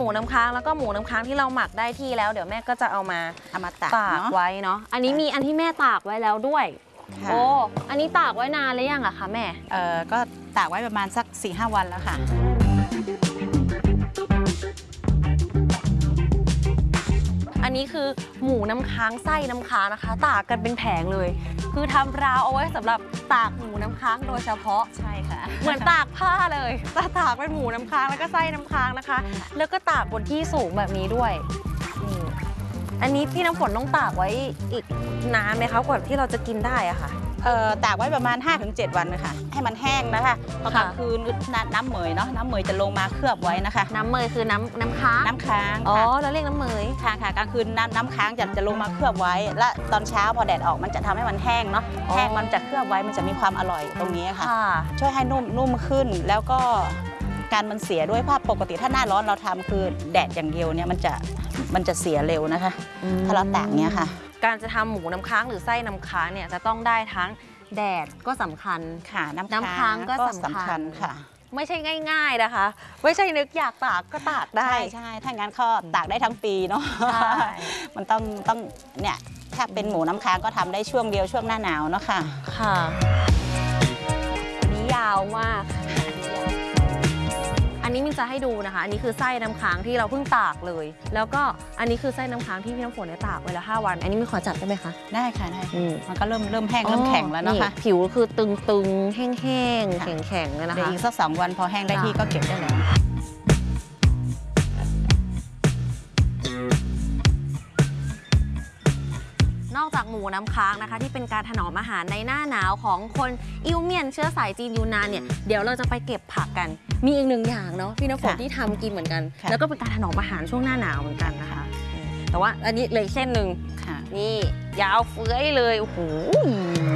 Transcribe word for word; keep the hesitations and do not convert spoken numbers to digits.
มูน้ำค้างแล้วก็หมูน้ำค้างที่เราหมักได้ที่แล้วเดี๋ยวแม่ก็จะเอามาเอามาตากตากไว้เนาะอันนี้มีอันที่แม่ตากไว้แล้วด้วยโอ้อันนี้ตากไว้นานหรือยังอะคะแม่เออก็ตากไว้ประมาณสัก สี่ห้า วันแล้วค่ะอันนี้คือหมูน้ำค้างไส้น้ำค้างนะคะตากกันเป็นแผงเลยคือทำราวเอาไว้สำหรับตากหมูน้ำค้างโดยเฉพาะใช่ค่ะเหมือนตากผ้าเลยแต่ตากเป็นหมูน้ำค้างแล้วก็ไส้น้ำค้างนะคะแล้วก็ตากบนที่สูงแบบนี้ด้วยนี่อันนี้พี่น้ำฝนต้องตากไว้อีกนานไหมคะกว่าที่เราจะกินได้อะค่ะเอ่อตากไว้ประมาณ ห้าถึงเจ็ด วันนะคะให้มันแห้งนะคะพอกลางคืนน้ำเหมยเนาะน้ำเหมยจะลงมาเคลือบไว้นะคะน้ำเมยคือน้ำน้ำค้างน้ำค้างอ๋อเราเรียกน้ำเมยค่ะค่ะกลางคืนน้ำน้ำค้างจะจะลงมาเคลือบไว้และตอนเช้าพอแดดออกมันจะทำให้มันแห้งเนาะแห้งมันจะเคลือบไว้มันจะมีความอร่อยตรงนี้ค่ะช่วยให้นุ่มนุ่มขึ้นแล้วก็การมันเสียด้วยภาพปกติถ้าหน้าร้อนเราทำคือแดดอย่างเดียวเนี่ยมันจะมันจะเสียเร็วนะคะถ้าเราตากเนี้ยค่ะการจะทำหมูน้ำค้างหรือไส้น้ำค้างเนี่ยจะต้องได้ทั้งแดดก็สำคัญค่ะน้ำน้ำค้างก็สำคัญค่ะไม่ใช่ง่ายๆนะคะไม่ใช่นึกอยากตากก็ตากได้ใช่ใช่ถ้างั้นก็ตากได้ทั้งปีเนาะมันต้องต้องเนี่ยถ้าเป็นหมูน้ำค้างก็ทำได้ช่วงเดียวช่วงหน้าหนาวเนาะค่ะค่ะอันนี้ยาวมากอันนี้มินจะให้ดูนะคะอันนี้คือไส้น้ำค้างที่เราเพิ่งตากเลยแล้วก็อันนี้คือไส้น้ำค้างที่พี่น้ำฝนเนี่ยตากไว้แล้วห้าวันอันนี้มินขอจับได้ไหมคะได้ค่ะได้มันก็เริ่มเริ่มแห้งเริ่มแข็งแล้วนะคะผิวคือตึงๆแห้งๆแข็งๆเลยนะคะเดี๋ยวอีกสักสองวันพอแห้งได้ที่ก็เก็บได้แล้วนอกจากหมูน้ำค้างนะคะที่เป็นการถนอมอาหารในหน้าหนาวของคนอิวเมียนเชื้อสายจีนยูนานเนี่ยเดี๋ยวเราจะไปเก็บผักกันมีอีกหนึ่งอย่างเนาะพี่น้ำฝนที่ทำกินเหมือนกันแล้วก็เป็นการถนอมอาหารช่วงหน้าหนาวเหมือนกันนะคะแต่ว่าอันนี้เลยเส้นหนึ่งนี่ยาวเฟื้อยเลยโอ้โห